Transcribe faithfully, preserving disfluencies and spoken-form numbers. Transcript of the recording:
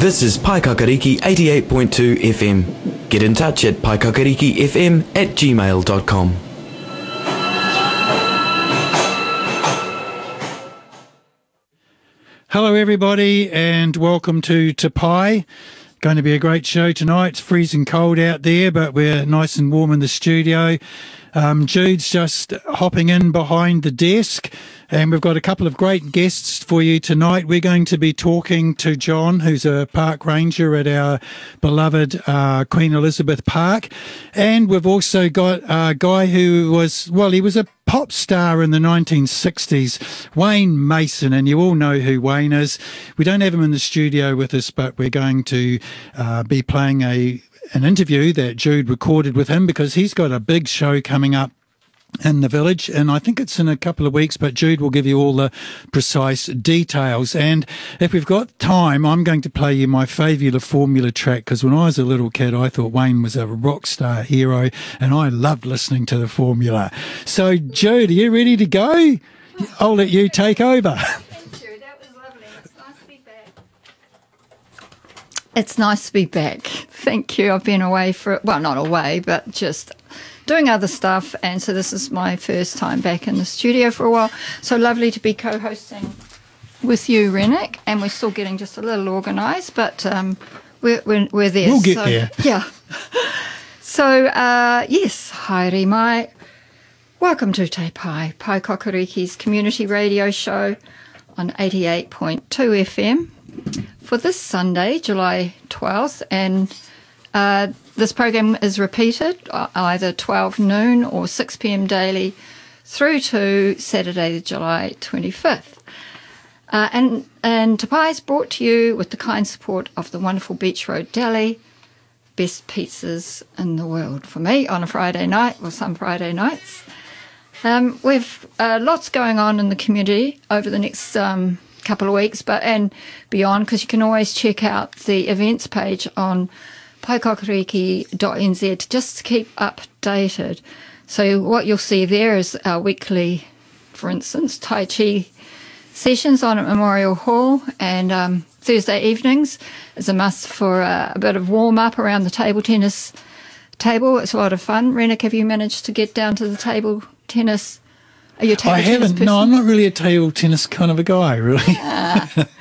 This is Paikakariki eighty-eight point two F M. Get in touch at paikakarikifm at gmail dot com. Hello everybody and welcome to Te Pai. Going to be a great show tonight. It's freezing cold out there, but we're nice and warm in the studio. Um, Jude's just hopping in behind the desk, and we've got a couple of great guests for you tonight. We're going to be talking to John, who's a park ranger at our beloved uh, Queen Elizabeth Park. And we've also got a guy who was, well, he was a pop star in the nineteen sixties, Wayne Mason, and you all know who Wayne is. We don't have him in the studio with us, but we're going to uh, be playing a an interview that Jude recorded with him because he's got a big show coming up in the village, and I think it's in a couple of weeks, but Jude will give you all the precise details. And if we've got time, I'm going to play you my favourite Formula track, because when I was a little kid, I thought Wayne was a rock star hero, and I loved listening to the Formula. So, Jude, are you ready to go? I'll let you take over. Thank you. That was lovely. It's nice to be back. It's nice to be back. Thank you. I've been away for, well, not away, but just doing other stuff, and so this is my first time back in the studio for a while. So lovely to be co-hosting with you, Rennick, and we're still getting just a little organised, but um, we're, we're, we're there. We'll get so, there. Yeah. So, uh, yes, haere mai. Welcome to Te Pai, Paikakariki's community radio show on eighty-eight point two F M for this Sunday, July twelfth, and uh, this program is repeated either twelve noon or six p m daily through to Saturday, July twenty-fifth. Uh, and, and Te Pai is brought to you with the kind support of the wonderful Beach Road Deli, best pizzas in the world for me on a Friday night, or some Friday nights. Um, we've uh, lots going on in the community over the next um, couple of weeks, but and beyond, because you can always check out the events page on paikakariki dot n z just to keep updated. So what you'll see there is our weekly, for instance, Tai Chi sessions on at Memorial Hall, and um, Thursday evenings is a must for uh, a bit of warm-up around the table tennis table. It's a lot of fun. Rennick, have you managed to get down to the table tennis? Are you a table I tennis haven't. person? No, I'm not really a table tennis kind of a guy, really. Uh,